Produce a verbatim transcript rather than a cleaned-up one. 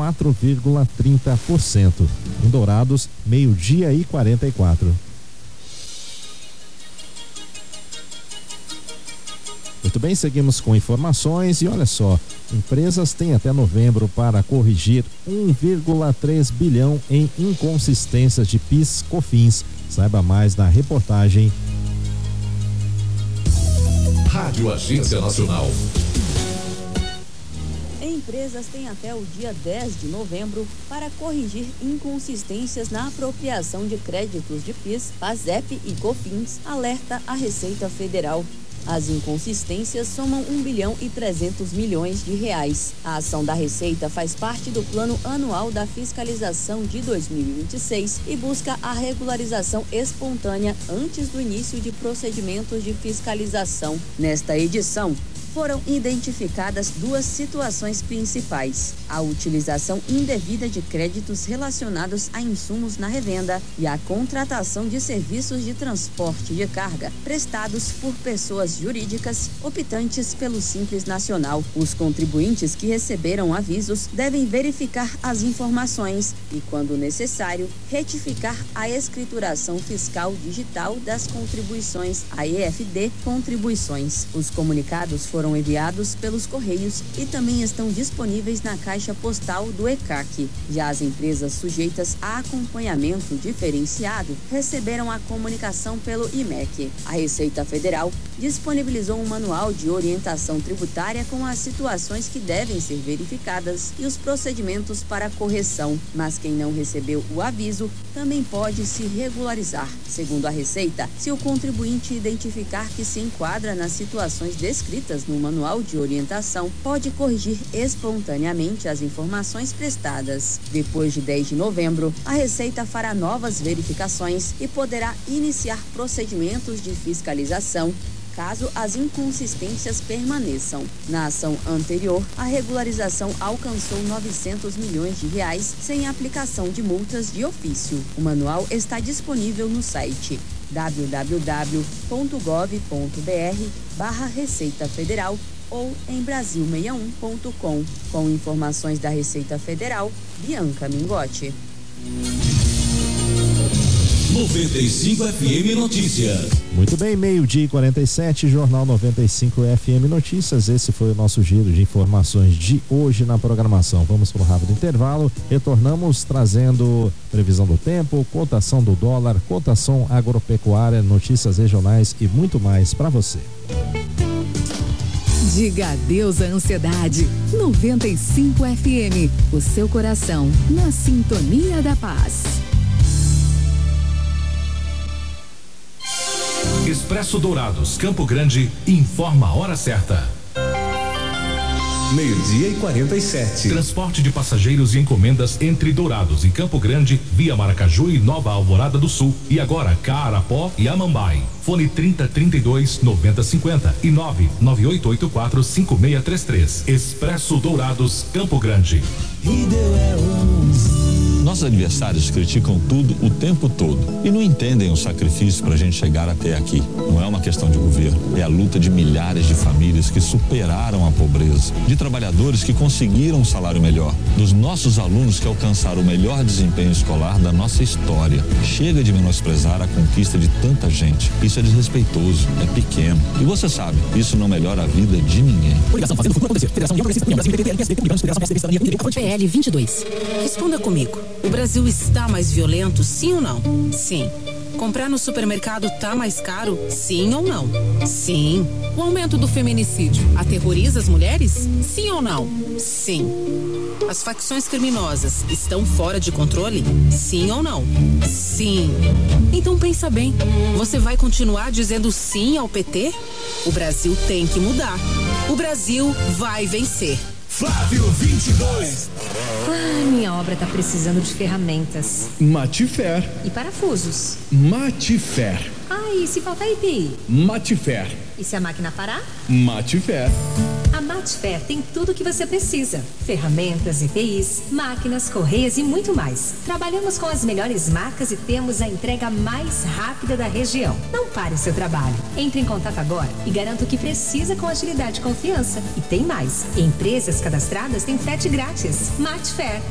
quatro vírgula trinta por cento. Em Dourados, meio-dia e quarenta e quatro. Muito bem, seguimos com informações e olha só, empresas têm até novembro para corrigir um vírgula três bilhão em inconsistências de PIS, COFINS. Saiba mais na reportagem. Rádio Agência Nacional. Empresas têm até o dia dez de novembro para corrigir inconsistências na apropriação de créditos de PIS, PASEP e COFINS, alerta a Receita Federal. As inconsistências somam um bilhão e trezentos milhões de reais. A ação da Receita faz parte do Plano Anual da Fiscalização de dois mil e vinte e seis e busca a regularização espontânea antes do início de procedimentos de fiscalização. Nesta edição, foram identificadas duas situações principais: a utilização indevida de créditos relacionados a insumos na revenda e a contratação de serviços de transporte de carga prestados por pessoas jurídicas optantes pelo Simples Nacional. Os contribuintes que receberam avisos devem verificar as informações e, quando necessário, retificar a escrituração fiscal digital das contribuições, a E F D Contribuições. Os comunicados foram foram enviados pelos Correios e também estão disponíveis na caixa postal do E C A C. Já as empresas sujeitas a acompanhamento diferenciado receberam a comunicação pelo I M E C. A Receita Federal disponibilizou um manual de orientação tributária com as situações que devem ser verificadas e os procedimentos para correção, mas quem não recebeu o aviso também pode se regularizar. Segundo a Receita, se o contribuinte identificar que se enquadra nas situações descritas no manual de orientação, pode corrigir espontaneamente as informações prestadas. Depois de dez de novembro, a Receita fará novas verificações e poderá iniciar procedimentos de fiscalização caso as inconsistências permaneçam. Na ação anterior, a regularização alcançou novecentos milhões de reais sem aplicação de multas de ofício. O manual está disponível no site w w w ponto gov ponto b r barra Receita Federal ou em brasil sessenta e um ponto com. Com informações da Receita Federal, Bianca Mingotti. noventa e cinco F M Notícias. Muito bem, meio-dia e quarenta e sete, Jornal noventa e cinco F M Notícias. Esse foi o nosso giro de informações de hoje na programação. Vamos para um rápido intervalo. Retornamos trazendo previsão do tempo, cotação do dólar, cotação agropecuária, notícias regionais e muito mais para você. Diga adeus à ansiedade. noventa e cinco F M, o seu coração na sintonia da paz. Expresso Dourados, Campo Grande, informa a hora certa. Meio-dia e quarenta e sete. Transporte de passageiros e encomendas entre Dourados e Campo Grande, via Maracaju e Nova Alvorada do Sul. E agora Carapó e Amambai. Fone trinta, trinta e dois, noventa, cinquenta e nove nove oito oito quatro, cinco seis três três. Expresso Dourados, Campo Grande. Nossos adversários criticam tudo o tempo todo e não entendem o sacrifício para a gente chegar até aqui. Não é uma questão de governo, é a luta de milhares de famílias que superaram a pobreza, de trabalhadores que conseguiram um salário melhor, dos nossos alunos que alcançaram o melhor desempenho escolar da nossa história. Chega de menosprezar a conquista de tanta gente. Isso é desrespeitoso, é pequeno. E você sabe, isso não melhora a vida de ninguém. Coligação Fazendo o Futuro Acontecer. Federação União Progressista, União Brasil, P T T, L P S D, Publicanos, Federação P S D, Cidadania, P L vinte e dois. Responda comigo. O Brasil está mais violento, sim ou não? Sim. Comprar no supermercado tá mais caro? Sim ou não? Sim. O aumento do feminicídio aterroriza as mulheres? Sim ou não? Sim. As facções criminosas estão fora de controle? Sim ou não? Sim. Então pensa bem, você vai continuar dizendo sim ao P T? O Brasil tem que mudar. O Brasil vai vencer. Flávio vinte e dois. Ah, minha obra tá precisando de ferramentas. Matifer. E parafusos. Matifer. Ah, e se faltar I P I? Matifer. E se a máquina parar? Matifer. A Matifer tem tudo o que você precisa. Ferramentas, E P Is, máquinas, correias e muito mais. Trabalhamos com as melhores marcas e temos a entrega mais rápida da região. Não pare o seu trabalho. Entre em contato agora e garanta o que precisa com agilidade e confiança. E tem mais. Empresas cadastradas têm frete grátis. Matifer.